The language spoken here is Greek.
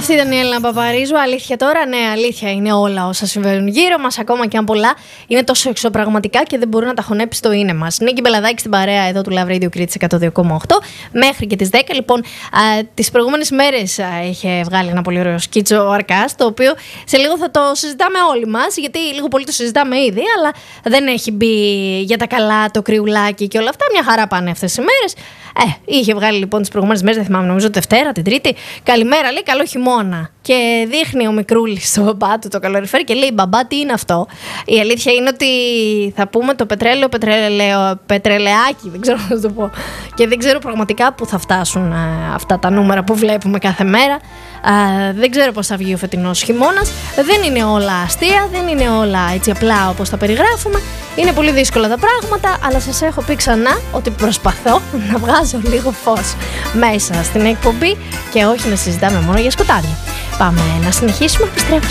Αυτή ήταν η Έλληνα Παπαρίζου. Αλήθεια τώρα, ναι, αλήθεια είναι όλα όσα συμβαίνουν γύρω μας, ακόμα και αν πολλά είναι τόσο εξωπραγματικά και δεν μπορούν να τα χωνέψει το είναι μας. Νίκη Μπελαδάκη στην παρέα εδώ του Love Radio Κρήτης 102,8 μέχρι και τις 10. Λοιπόν, τις προηγούμενες μέρες είχε βγάλει ένα πολύ ωραίο σκίτσο ο Αρκάς, το οποίο σε λίγο θα το συζητάμε όλοι μας, γιατί λίγο πολύ το συζητάμε ήδη, αλλά δεν έχει μπει για τα καλά το κρυουλάκι και όλα αυτά. Μια χαρά πάνε αυτές τις μέρες. Είχε βγάλει λοιπόν τις προηγούμενες μέρες, δεν θυμάμαι, νομίζω Δευτέρα, την Τρίτη. Καλημέρα, λέει, καλό χειμώνα. Και δείχνει ο μικρούλης στο μπαμπά του το καλοριφέρ και λέει: μπαμπά, τι είναι αυτό? Η αλήθεια είναι ότι θα πούμε το πετρελαιάκι, δεν ξέρω να το πω. Και δεν ξέρω πραγματικά πού θα φτάσουν αυτά τα νούμερα που βλέπουμε κάθε μέρα. Δεν ξέρω πώς θα βγει ο φετινός χειμώνας. Δεν είναι όλα αστεία, δεν είναι όλα έτσι απλά όπως τα περιγράφουμε. Είναι πολύ δύσκολα τα πράγματα, αλλά σας έχω πει ξανά ότι προσπαθώ να βγάζω λίγο φως μέσα στην εκπομπή και όχι να συζητάμε μόνο για σκοτάδια. Πάμε να συνεχίσουμε, επιστρέφω.